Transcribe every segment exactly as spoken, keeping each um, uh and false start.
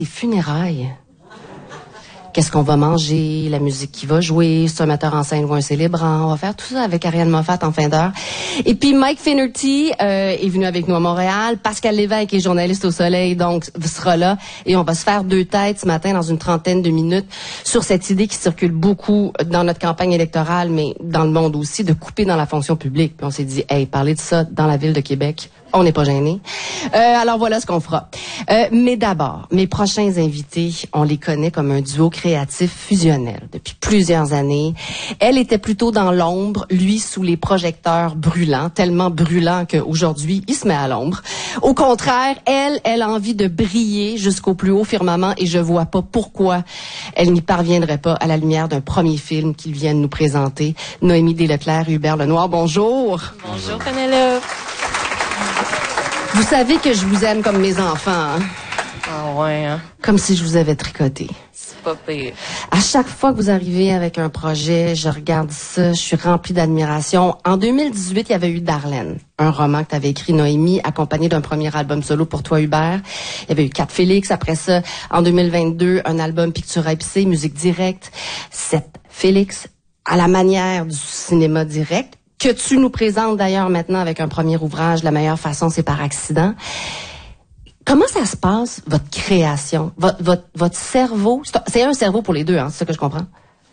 Les funérailles. Qu'est-ce qu'on va manger, la musique qui va jouer, c'est un metteur en scène ou un célébrant. On va faire tout ça avec Ariane Moffat en fin d'heure. Et puis Mike Finnerty euh, est venu avec nous à Montréal. Pascal Lévesque est journaliste au Soleil, donc sera là. Et on va se faire deux têtes ce matin dans une trentaine de minutes sur cette idée qui circule beaucoup dans notre campagne électorale, mais dans le monde aussi, de couper dans la fonction publique. Puis on s'est dit, hey, parler de ça dans la ville de Québec, on n'est pas gênés. Euh, alors voilà ce qu'on fera. Euh, mais d'abord, mes prochains invités, on les connaît comme un duo créatif fusionnel depuis plusieurs années. Elle était plutôt dans l'ombre, lui sous les projecteurs brûlants, tellement brûlants qu'aujourd'hui, il se met à l'ombre. Au contraire, elle, elle a envie de briller jusqu'au plus haut firmament et je vois pas pourquoi elle n'y parviendrait pas à la lumière d'un premier film qu'ils viennent nous présenter. Noémie Desleclerc et Hubert Lenoir, bonjour. Bonjour, Penelope. Vous savez que je vous aime comme mes enfants, hein? Ah ouais, hein? Comme si je vous avais tricoté. C'est pas pire. À chaque fois que vous arrivez avec un projet, je regarde ça, je suis remplie d'admiration. En deux mille dix-huit, il y avait eu Darlene, un roman que tu avais écrit, Noémie, accompagné d'un premier album solo pour toi, Hubert. Il y avait eu Cat Félix. Après ça, en deux mille vingt-deux, un album Picture épicée, musique directe. Sept Félix, à la manière du cinéma direct, que tu nous présentes d'ailleurs maintenant avec un premier ouvrage, La meilleure façon, c'est par accident. Comment ça se passe, votre création? Votre, votre, votre cerveau? C'est un cerveau pour les deux, hein, c'est ça que je comprends?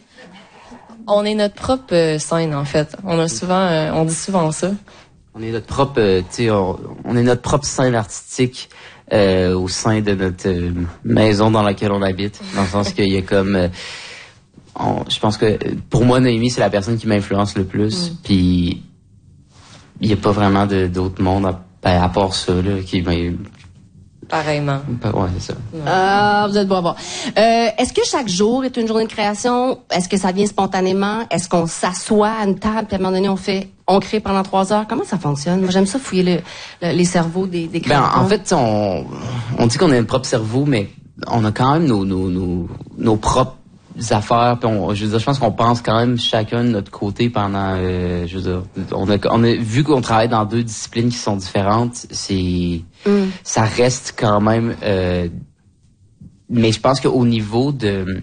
On est notre propre euh, scène, en fait. On a souvent, euh, on dit souvent ça. On est notre propre, euh, tu sais, on, on est notre propre scène artistique euh, au sein de notre euh, maison dans laquelle on habite. Dans le sens qu'il y a comme... Euh, on, je pense que, pour moi, Noémie, c'est la personne qui m'influence le plus. Mm. Puis, il n'y a pas vraiment de, d'autre monde à, ben, à part ça, là, qui m'a... Pareillement. Ouais, c'est ça. Ah, vous êtes bon à voir. Euh, est-ce que chaque jour est une journée de création? Est-ce que ça vient spontanément? Est-ce qu'on s'assoit à une table, puis à un moment donné, on fait, on crée pendant trois heures? Comment ça fonctionne? Moi, j'aime ça fouiller le, le, les cerveaux des, des créateurs. Ben, en fait, on, on dit qu'on a un propre cerveau, mais on a quand même nos, nos, nos, nos propres affaires. Puis on, je veux dire, je pense qu'on pense quand même chacun de notre côté pendant, euh, je veux dire, on a, on a vu qu'on travaille dans deux disciplines qui sont différentes. C'est, mm. ça reste quand même. Euh, mais je pense qu'au niveau de,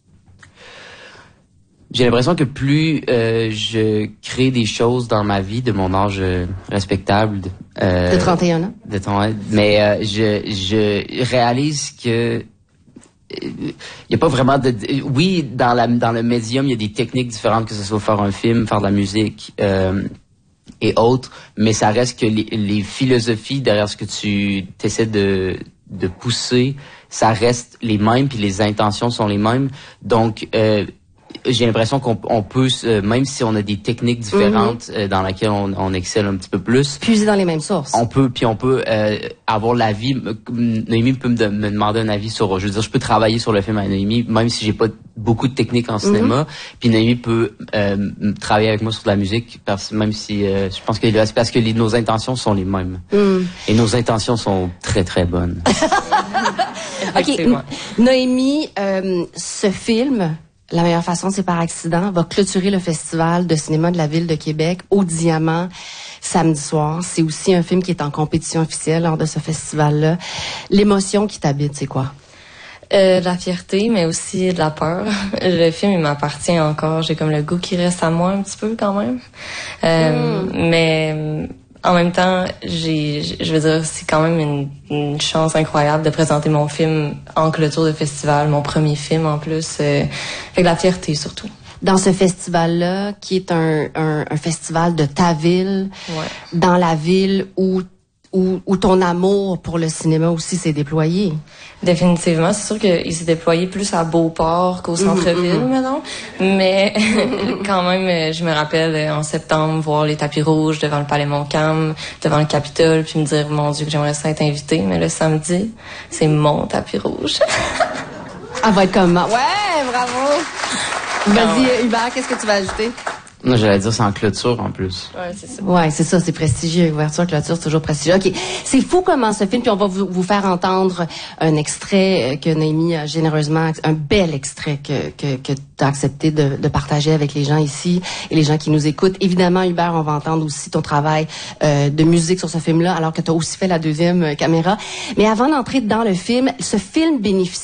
j'ai l'impression que plus euh, je crée des choses dans ma vie de mon âge respectable, euh, de trente et un ans, de ton, mais euh, je, je réalise que il y a pas vraiment de, de oui dans la dans le médium il y a des techniques différentes, que ce soit faire un film, faire de la musique euh, et autres, mais ça reste que les, les philosophies derrière ce que tu essaies de de pousser, ça reste les mêmes, puis les intentions sont les mêmes. Donc euh, j'ai l'impression qu'on on peut, euh, même si on a des techniques différentes mm-hmm. euh, dans lesquelles on, on excelle un petit peu plus, puiser dans les mêmes sources. On peut, puis on peut euh, avoir l'avis. Noémie peut me, de, me demander un avis sur. Je veux dire, je peux travailler sur le film avec Noémie, même si j'ai pas beaucoup de techniques en cinéma. Mm-hmm. Puis Noémie peut euh, travailler avec moi sur de la musique, parce même si euh, je pense que c'est parce que les, nos intentions sont les mêmes. Mm. Et nos intentions sont très très bonnes. Ok, Noémie, euh, ce film. La meilleure façon, c'est par accident, va clôturer le festival de cinéma de la ville de Québec au Diamant samedi soir. C'est aussi un film qui est en compétition officielle lors de ce festival-là. L'émotion qui t'habite, c'est quoi? Euh, de la fierté, mais aussi de la peur. Le film, il m'appartient encore. J'ai comme le goût qui reste à moi un petit peu quand même. Euh, mm. Mais... En même temps, j'ai, je veux dire, c'est quand même une, une chance incroyable de présenter mon film en clôture de festival, mon premier film en plus. Euh, fait de la fierté surtout. Dans ce festival-là, qui est un, un, un festival de ta ville, ouais. Dans la ville où, où, où ton amour pour le cinéma aussi s'est déployé. Définitivement. C'est sûr qu'il s'est déployé plus à Beauport qu'au centre-ville, mmh, mmh. maintenant. Mais quand même, je me rappelle en septembre voir les tapis rouges devant le Palais Montcalm, devant le Capitole, puis me dire, mon Dieu, que j'aimerais ça être invitée. Mais le samedi, c'est mon tapis rouge. Elle va être comme... Ouais, bravo! Vas-y, Hubert, qu'est-ce que tu vas ajouter? Non, j'allais dire c'est en clôture en plus. Ouais, c'est ça. Ouais, c'est ça, c'est prestigieux. Ouverture, clôture, c'est toujours prestigieux. OK. C'est fou comment ce film, puis on va vous, vous faire entendre un extrait que Noémie a généreusement, un bel extrait que, que, que tu as accepté de, de partager avec les gens ici et les gens qui nous écoutent. Évidemment, Hubert, on va entendre aussi ton travail euh, de musique sur ce film-là, alors que tu as aussi fait la deuxième euh, caméra. Mais avant d'entrer dans le film, ce film bénéficie